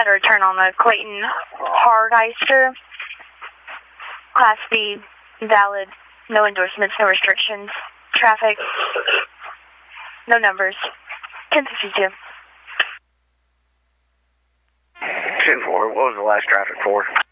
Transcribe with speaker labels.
Speaker 1: Got a return on the Clayton Hardeister. Class B, valid, no endorsements, no restrictions. Traffic, no numbers. 1052.
Speaker 2: 10-4, what was the last traffic for?